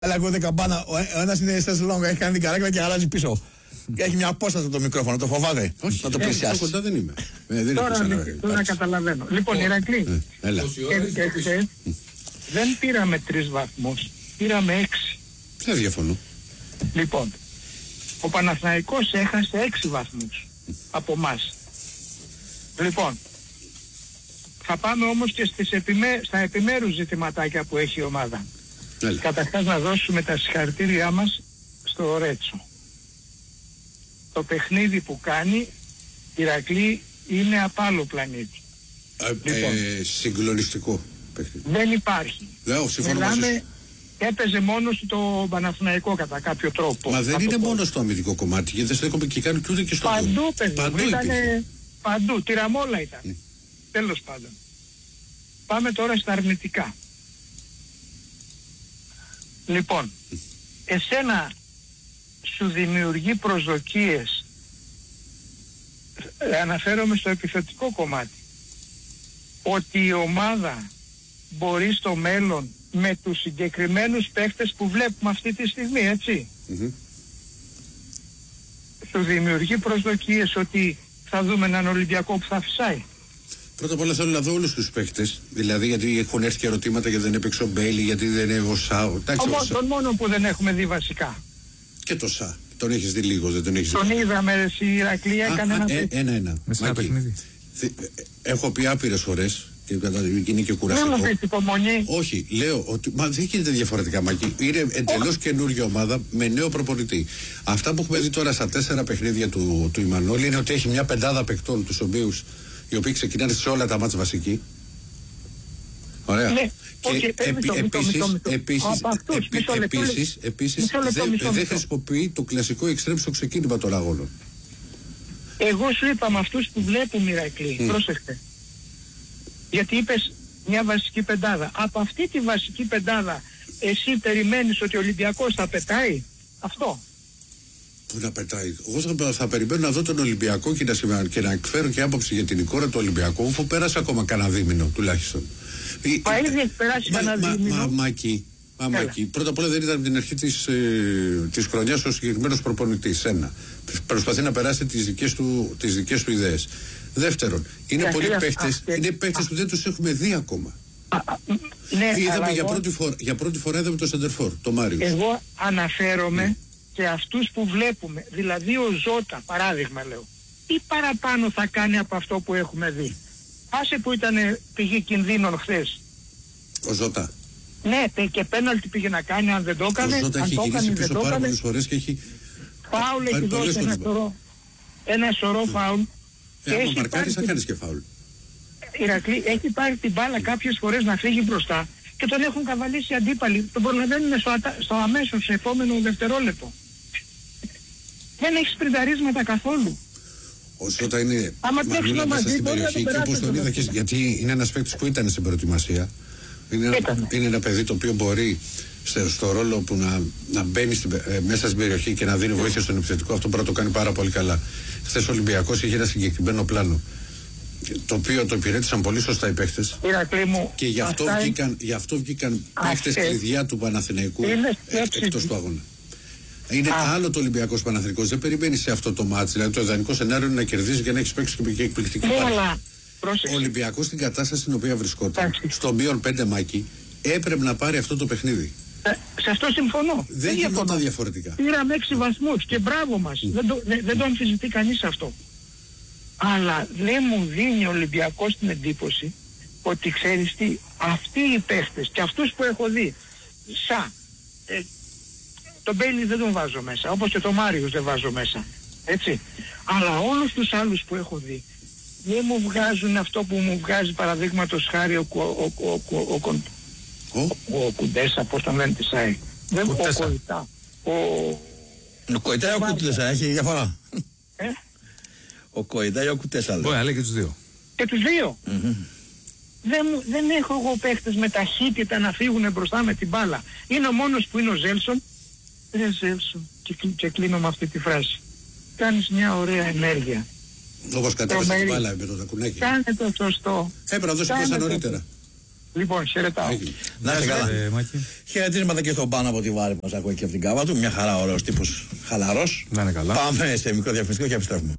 Αλλά ακούτε καμπάνα. Ο ένας είναι σε λόγο, έχει κάνει την καρέκλα και αλλάζει πίσω. Και έχει μια απόσταση το μικρόφωνο, το φοβάται. Όχι, να το πλησιάσει. Κοντά δεν είμαι. Τώρα καταλαβαίνω. Λοιπόν, Ηρακλή, δεν πήραμε 3 βαθμούς, πήραμε 6. Δεν διαφωνώ. Λοιπόν, ο Παναθηναϊκός έχασε 6 βαθμούς από εμάς. Λοιπόν, θα πάμε όμως και στα επιμέρους ζητηματάκια που έχει η ομάδα. Καταρχάς να δώσουμε τα συγχαρητήριά μας στο Ρέτσο. Το παιχνίδι που κάνει, Ηρακλή, είναι απ' άλλο πλανήτη. Λοιπόν, συγκλονιστικό παιχνίδι. Δεν υπάρχει. Μιλάμε, έπαιζε μόνο στο Παναθηναϊκό κατά κάποιο τρόπο. Μα δεν είναι μόνο στο αμυντικό κομμάτι, γιατί δεν στέκομαι και κάνει και ούτε και στο παντού παντού, τυραμόλα ήταν. Τέλος πάντων. Πάμε τώρα στα αρνητικά. Λοιπόν, εσένα σου δημιουργεί προσδοκίες, αναφέρομαι στο επιθετικό κομμάτι, ότι η ομάδα μπορεί στο μέλλον με τους συγκεκριμένους παίχτες που βλέπουμε αυτή τη στιγμή, έτσι, σου δημιουργεί προσδοκίες ότι θα δούμε έναν Ολυμπιακό που θα φυσάει? Πρώτα απ' όλα θέλω να δω όλους τους παίχτες. Δηλαδή, γιατί έχουν έρθει και ερωτήματα γιατί δεν έπαιξε ο Μπέιλι, γιατί δεν είναι ο Σάου. Τον μόνο που δεν έχουμε δει βασικά. Και το Σα. Τον έχεις δει λίγο, δεν τον έχεις δει? Τον είδαμε στη Ηρακλή, έκανε ένα. Έχω πει άπειρες φορές και είναι και κουραστικό. Δεν μου πεις υπομονή. Όχι, λέω ότι δεν γίνεται διαφορετικά, Μάκη. Είναι εντελώς καινούργια ομάδα με νέο προπονητή. Αυτά που έχουμε δει τώρα στα 4 παιχνίδια του Ιμανόλη είναι ότι έχει μια πεντάδα παικτών, τους οποίους οι οποίοι ξεκινάνε σε όλα τα μάτς βασικοί. Ωραία. Ναι. Και επίσης δεν χρησιμοποιεί το κλασικό εξτρέμ στο ξεκίνημα των αγώνων. Εγώ σου είπα με αυτούς που βλέπουν, Ηρακλή, πρόσεχτε. Γιατί είπες μια βασική πεντάδα. Από αυτή τη βασική πεντάδα εσύ περιμένεις ότι ο Ολυμπιακός θα πετάει? Αυτό. Πού να πετάει? Εγώ θα περιμένω να δω τον Ολυμπιακό και να εκφέρω και άποψη για την εικόνα του Ολυμπιακού, αφού πέρασε ακόμα κανένα δίμηνο τουλάχιστον. Μα ήδη έχει περάσει κανένα δίμηνο. Μάκη. Πρώτα απ' όλα δεν ήταν από την αρχή της χρονιάς ο συγκεκριμένος προπονητής. Ένα. Προσπαθεί να περάσει τις δικές του ιδέες. Δεύτερον, είναι πολλοί παίχτες που δεν τους έχουμε δει ακόμα. Ναι, είδαμε για πρώτη φορά είδαμε το Σεντερφόρ, το Μάριο. Εγώ αναφέρομαι και αυτούς που βλέπουμε. Δηλαδή ο Ζώτα, παράδειγμα λέω, τι παραπάνω θα κάνει από αυτό που έχουμε δει? Άσε που ήταν πηγή κινδύνων χθες. Ο Ζώτα. Ναι, και πέναλτι πήγε να κάνει, αν δεν το έκανε. Ο Ζώτα έχει γυρίσει πίσω πάρα πολλές φορές και έχει... Φάουλ έχει δώσει ένα σωρό φάουλ. Αν μαρκάρεις θα κάνεις και φάουλ. Ηρακλή, έχει πάρει την μπάλα κάποιες φορές να φύγει μπροστά και τον έχουν καβαλήσει αντίπαλοι. Τον προλαβαίνουν στο αμέσως επόμενο δευτερόλεπτο. Δεν έχει σπρινταρίσματα καθόλου. Ο Ζώτα είναι μανούλα μέσα στην περιοχή και όπως τον είδα και γιατί είναι ένας παίκτης που ήταν στην προετοιμασία. Είναι ένα παιδί το οποίο μπορεί στο ρόλο που να μπαίνει μέσα στην περιοχή και να δίνει βοήθεια στον επιθετικό. Αυτό πρέπει να το κάνει πάρα πολύ καλά. Χθες ο Ολυμπιακός είχε ένα συγκεκριμένο πλάνο, το οποίο το υπηρέτησαν πολύ σωστά οι παίχτες. Και γι' αυτό βγήκαν παίχτες κλειδιά του Παναθηναϊκού εκτός του αγώνα. Είναι άλλο το Ολυμπιακός Παναθηναϊκός. Δεν περιμένει σε αυτό το μάτς. Δηλαδή το ιδανικό σενάριο είναι να κερδίζει και να έχει παίξει και εκπληκτική παρέα. Ο Ολυμπιακός στην κατάσταση στην οποία βρισκόταν, στο μείον 5 Μάκη, έπρεπε να πάρει αυτό το παιχνίδι. Σε αυτό συμφωνώ. Δεν γινόταν διαφορετικά. Πήραμε 6 βαθμούς και μπράβο μας. Δεν το αμφισβητεί κανείς αυτό. Αλλά δεν μου δίνει ο Ολυμπιακός την εντύπωση ότι ξέρεις τι, αυτοί οι παίχτες και αυτούς που έχω δει, τον Μπέιλι δεν τον βάζω μέσα, όπως και τον Μάριος δεν βάζω μέσα. Έτσι. Αλλά όλους τους άλλους που έχω δει, δεν μου βγάζουν αυτό που μου βγάζει παραδείγματος χάρη ο Κουντέσα, πώς τον λένε τη ΣΑΕ. Ο Κοϊτά. Ο Κοϊτά ή ο Κουντέσα, έχει διαφορά. Ο Κοϊτά ή ο Κουντέσα. Μπορεί να λέει και τους δύο. Και τους δύο. Δεν έχω εγώ παίχτες με ταχύτητα να φύγουν μπροστά με την μπάλα. Είναι ο μόνος που είναι ο Ζέλσον. Ζέλσον. Και κλείνω με αυτή τη φράση. Κάνεις μια ωραία ενέργεια. Όπως κατέβασε την μπάλα με το τακουνάκι. Κάνε το σωστό. Έπρεπε να δώσει πόσα νωρίτερα. Λοιπόν, χαιρετάω. Να είστε καλά. Χαιρετίσματα και στον Πάνο από τη Βάρη που μας ακούει και από την κάβα του. Μια χαρά, ωραίος τύπος, χαλαρός. Να είναι καλά. Πάμε σε μικρό διαφημιστικό και επιστρέφουμε.